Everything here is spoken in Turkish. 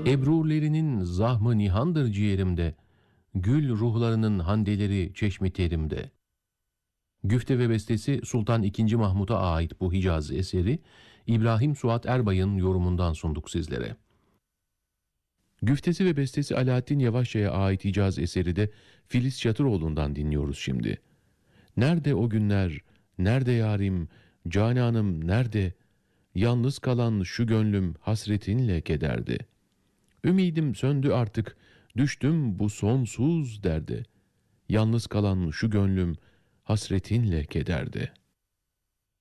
Ebrulerinin zahmı nihandır ciğerimde, gül ruhlarının handeleri çeşmi terimde. Güfte ve bestesi Sultan II. Mahmud'a ait bu Hicaz eseri, İbrahim Suat Erbay'ın yorumundan sunduk sizlere. Güftesi ve bestesi Alaaddin Yavaşça'ya ait Hicaz eseri de Filiz Çatıroğlu'ndan dinliyoruz şimdi. Nerede o günler, nerede yarim, cananım nerede, yalnız kalan şu gönlüm hasretinle kederdi. Ümidim söndü artık, düştüm bu sonsuz derde, yalnız kalan şu gönlüm hasretinle kederdi.